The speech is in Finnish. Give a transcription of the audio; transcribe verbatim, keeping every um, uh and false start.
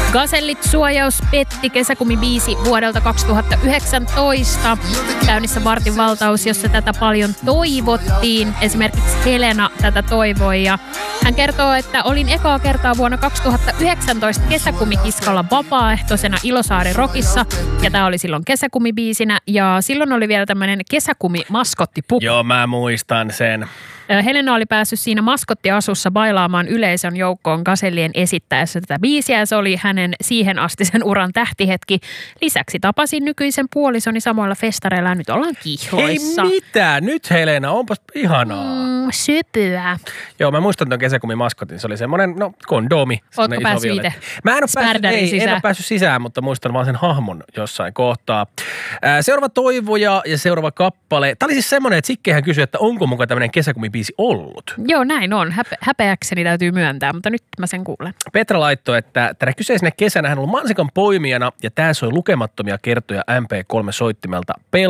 Gazellit suojaus petti, kesäkumibiisi vuodelta kaksituhattayhdeksäntoista. Käynnissä Vartin valtaus, jossa tätä paljon toivottiin. Esimerkiksi Helena tätä toivoi ja hän kertoo, että olin ekaa kertaa vuonna kaksituhattayhdeksäntoista kesäkumikiskalla vapaaehtoisena Ilosaari Rockissa ja tämä oli silloin kesäkumibiisinä ja silloin oli vielä tämmöinen kesäkumimaskottipukki. Joo, mä muistan sen. Helena oli päässyt siinä maskottiasussa bailaamaan yleisön joukkoon Gazellien esittäessä tätä biisiä ja se oli hänen siihen asti sen uran tähtihetki. Lisäksi tapasin nykyisen puolisoni samoilla festareilla ja nyt ollaan kihloissa. Hei mitä? Nyt Helena, onpas ihanaa. Mm, sypyä. Joo, mä muistan ton kesäkumin maskotin. Se oli semmoinen, no kondomi. Ootko päässyt itse? Mä en ole päässyt, ei, en ole päässyt sisään, mutta muistan vaan sen hahmon jossain kohtaa. Seuraava toivoja ja seuraava kappale. Tämä oli siis semmoinen, että Sikkehän kysyi, että onko mukaan tämmöinen kesäkumibiisi ollut. Joo, näin on. Häpe- häpeäkseni täytyy myöntää, mutta nyt mä sen kuulen. Petra laittoi, että tänä kyseisenä kesänä hän on ollut mansikan poimijana ja tää soi lukemattomia kertoja M P kolme soittimelta